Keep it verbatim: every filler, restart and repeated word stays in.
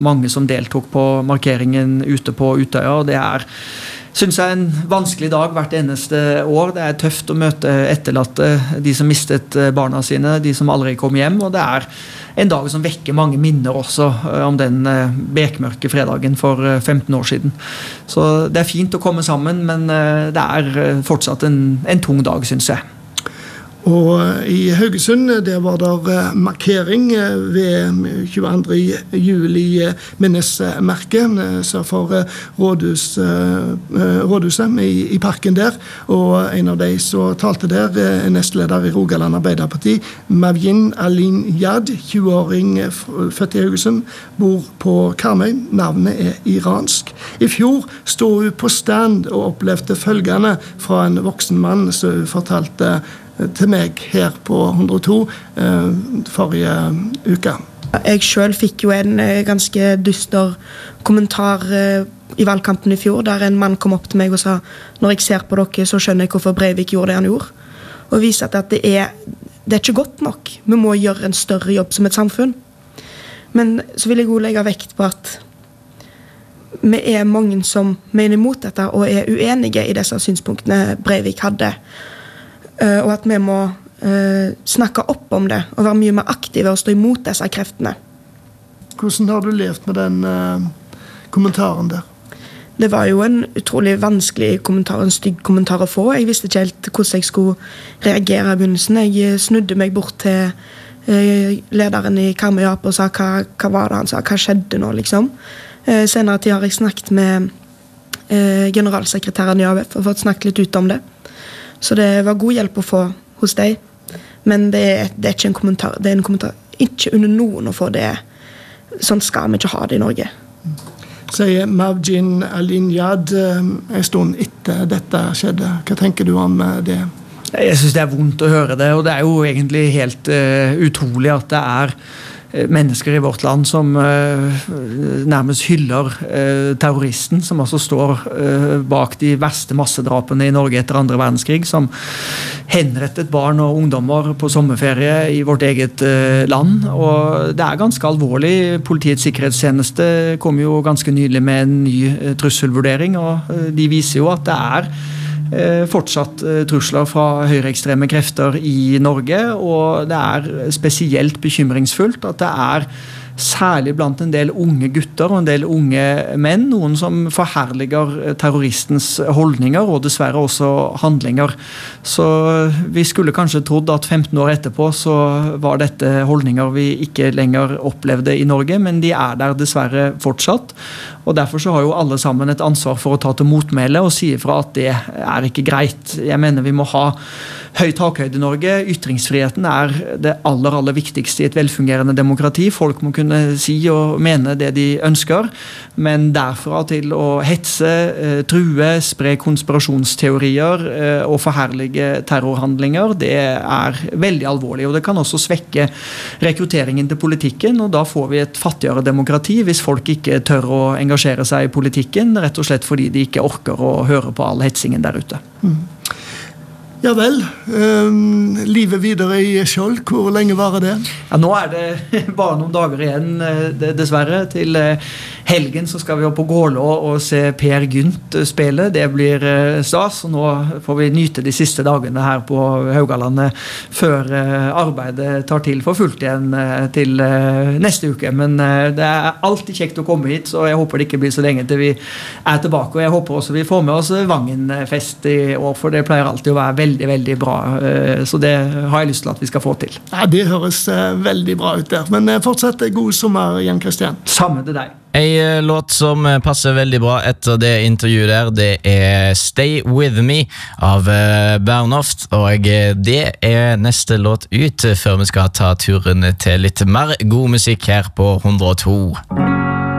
mange som deltok på markeringen ute på Utøya, og det er, synes jeg, en vanskelig dag hvert eneste år. Det er tøft å møte etterlatte, de som mistet barna sine, de som aldri kom hjem, og det er en dag som vekker mange minner også om den bekmørke fredagen for femten år siden. Så det er fint å komme sammen, men det er fortsatt en, en tung dag, synes jeg. Og i Haugesund der var der markering ved tjueandre juli minnesmerket så for rådhus, rådhuset i, i parken der, og en av de som talte der, nestleder i Rogaland Arbeiderparti, Mavjin Alin Yad, tjue-åring født i Haugesund, bor på Karmøy, navnet er iransk. I fjor stod hun på stand og opplevde følgende fra en voksen mann som hun fortalte til meg her på hundre og to eh, forrige uke. Jeg selv fikk jo en eh, ganske dyster kommentar eh, i valgkampen i fjor, der en mann kom opp til meg og sa, når jeg ser på dere så skjønner jeg hvorfor Breivik gjorde det han gjorde, og viser at det er, det er ikke godt nok. Vi må gjøre en større jobb som et samfunn. Men så vil jeg også legge vekt på at vi er mange som mener imot dette og er uenige i disse synspunktene Breivik hadde. Uh, og at vi må uh, snakke opp om det og være mye mer aktive og stå imot disse kreftene. Hvordan har du levd med den uh, kommentaren der? Det var jo en utrolig vanskelig kommentar, en stygg kommentar å få. Jeg visste ikke helt hvordan jeg skulle reagere i begynnelsen. Jeg snudde meg bort til uh, lederen i Karmøy Ap og sa hva, hva var det han sa, hva skjedde nå liksom. Uh, senere tid har jeg snakket med uh, generalsekretæren i A U F og fått snakket litt ut om det. Så det var god hjelp å få hos deg. Men det er, det er ikke en kommentar. Det er en kommentar. Ikke under noen å få det. Sånn skal vi ikke ha det i Norge. Sier Mavjin Alin Yad en stund etter dette skjedde. Hva tenker du om det? Jeg synes det er vondt å høre det, og det er jo egentlig helt uh, utrolig at det er mennesker i vårt land som uh, nærmest hyller uh, terroristen, som altså står uh, bak de verste massedrapene i Norge etter andre verdenskrig, som henrettet barn og ungdommer på sommerferie i vårt eget uh, land. Og det er ganske alvorlig. Politiets sikkerhetstjeneste kom jo ganske nylig med en ny uh, trusselvurdering, og uh, de viser jo at det er fortsatt trusler fra høyreekstreme krefter i Norge, og det er spesielt bekymringsfullt at det er særlig blant en del unge gutter og en del unge menn, noen som forherliger terroristens holdninger og dessverre også handlinger. Så vi skulle kanskje trodd at femten år etterpå så var dette holdninger vi ikke lenger opplevde i Norge, men de er der dessverre fortsatt. Og derfor så har jo alle sammen et ansvar for å ta til motmæle og si fra at det er ikke greit. Jeg mener vi må ha høy takhøyde i Norge. Ytringsfriheten er det aller, aller viktigste i et velfungerende demokrati. Folk må kunne si og mene det de ønsker, men derfra til å hetse, true, spre konspirasjonsteorier og forherlige terrorhandlinger, det er veldig alvorlig, og det kan også svekke rekrutteringen til politikken, og da får vi et fattigere demokrati hvis folk ikke tør å engasjere seg i politikken, rett og slett fordi de ikke orker å høre på all hetsingen der ute. Mm. Ja vel, um, livet videre i Skjold, hvor lenge varer det? Ja, nå er det bare noen dager igjen, dessverre. Til helgen så skal vi opp på Gålå og se Per Gynt spille. Det blir stas, og nå får vi nyte de siste dagene her på Haugalandet før arbeidet tar til for fullt igjen til neste uke. Men det er alltid kjekt å komme hit, så jeg håper det ikke blir så lenge til vi er tilbake. Og jeg håper også vi får med oss Vangenfest i år, for det pleier alltid å være veldig veldig, veldig bra. Så det har jeg lyst til at vi skal få til. Ja, det høres veldig bra ut der. Men fortsatt god sommer, Jan Kristian. Samme til deg. En låt som passer veldig bra etter det intervjuet der, det er Stay With Me av Bernhoft, og det er neste låt ut før vi skal ta turen til litt mer god musikk her på hundre og to.